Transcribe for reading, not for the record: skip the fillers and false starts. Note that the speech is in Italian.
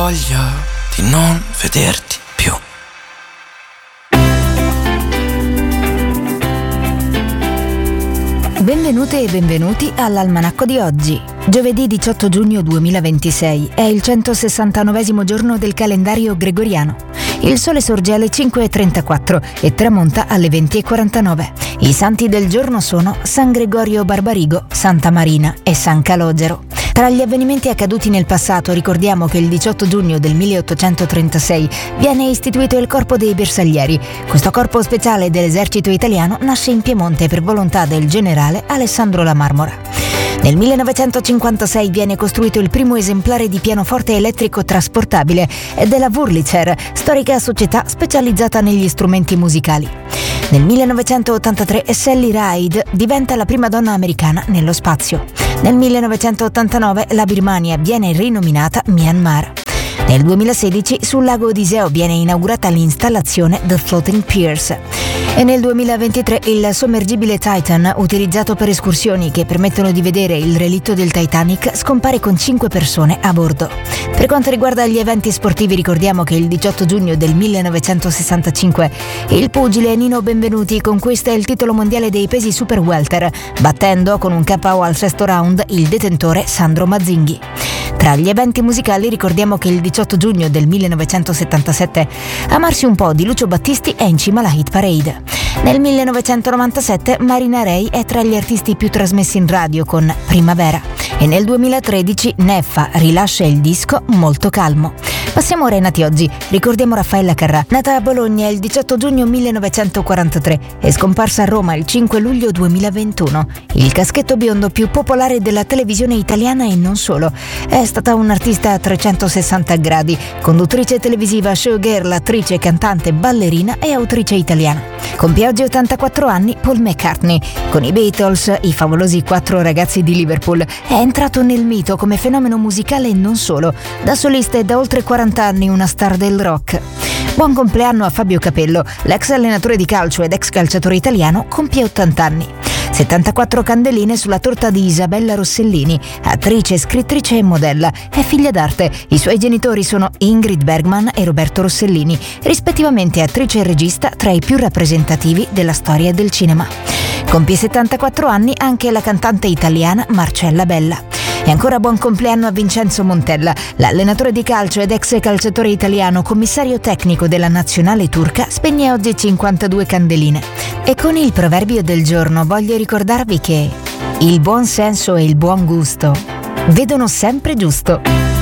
voglia di non vederti più. Benvenute e benvenuti all'Almanacco di oggi. Giovedì 18 giugno 2026 è il 169° giorno del calendario gregoriano. Il sole sorge alle 5:34 e tramonta alle 20:49. I santi del giorno sono San Gregorio Barbarigo, Santa Marina e San Calogero. Tra gli avvenimenti accaduti nel passato ricordiamo che il 18 giugno del 1836 viene istituito il Corpo dei Bersaglieri. Questo corpo speciale dell'esercito italiano nasce in Piemonte per volontà del generale Alessandro La Marmora. Nel 1956 viene costruito il primo esemplare di pianoforte elettrico trasportabile della Wurlitzer, storica società specializzata negli strumenti musicali. Nel 1983 Sally Ride diventa la prima donna americana nello spazio. Nel 1989 la Birmania viene rinominata Myanmar. Nel 2016 sul lago Odiseo viene inaugurata l'installazione The Floating Piers. E nel 2023 il sommergibile Titan, utilizzato per escursioni che permettono di vedere il relitto del Titanic, scompare con 5 persone a bordo. Per quanto riguarda gli eventi sportivi ricordiamo che il 18 giugno del 1965 il pugile Nino Benvenuti conquista il titolo mondiale dei pesi super welter, battendo con un KO al 6º round il detentore Sandro Mazzinghi. Tra gli eventi musicali ricordiamo che il 18 giugno del 1977 Amarsi un po' di Lucio Battisti è in cima alla hit parade. Nel 1997 Marina Ray è tra gli artisti più trasmessi in radio con Primavera e nel 2013 Neffa rilascia il disco Molto Calmo. Passiamo ora ai nati oggi. Ricordiamo Raffaella Carrà, nata a Bologna il 18 giugno 1943 e scomparsa a Roma il 5 luglio 2021. Il caschetto biondo più popolare della televisione italiana e non solo. È stata un'artista a 360 gradi, conduttrice televisiva, showgirl, attrice, cantante, ballerina e autrice italiana. Compie oggi 84 anni Paul McCartney. Con i Beatles, i favolosi 4 ragazzi di Liverpool, è entrato nel mito come fenomeno musicale e non solo. Da solista e da oltre 40 anni una star del rock. Buon compleanno a Fabio Capello, l'ex allenatore di calcio ed ex calciatore italiano, compie 80 anni. 74 candeline sulla torta di Isabella Rossellini, attrice, scrittrice e modella. È figlia d'arte. I suoi genitori sono Ingrid Bergman e Roberto Rossellini, rispettivamente attrice e regista tra i più rappresentativi della storia del cinema. Compie 74 anni anche la cantante italiana Marcella Bella. E ancora buon compleanno a Vincenzo Montella, l'allenatore di calcio ed ex calciatore italiano, commissario tecnico della nazionale turca, spegne oggi 52 candeline. E con il proverbio del giorno voglio ricordarvi che il buon senso e il buon gusto vedono sempre giusto.